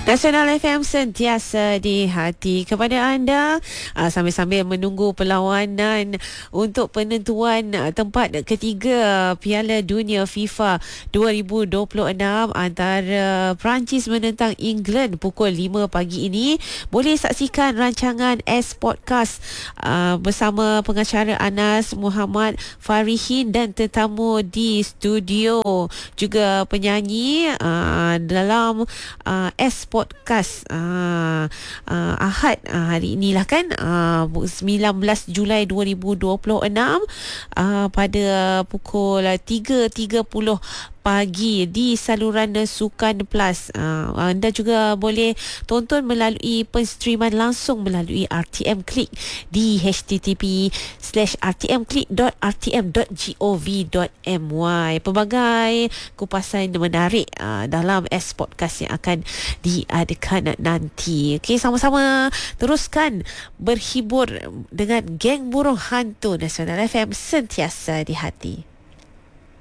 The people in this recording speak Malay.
Nasional FM sentiasa di hati kepada anda, sambil-sambil menunggu perlawanan untuk penentuan tempat ketiga Piala Dunia FIFA 2026 antara Perancis menentang England pukul 5 pagi ini. Boleh saksikan rancangan S Podcast bersama pengacara Anas Muhammad Farihin dan tetamu di studio, juga penyanyi dalam S Podcast Ahad hari inilah kan, 19 Julai 2026 pada pukul 3.30 pagi di saluran Sukan Plus. Anda juga boleh tonton melalui penstreaman langsung melalui RTM Click di http://rtmclick.rtm.gov.my. Pelbagai kupasan menarik dalam S Podcast yang akan diadakan nanti. Okey, sama-sama teruskan berhibur dengan geng burung hantu. Nasional FM sentiasa di hati.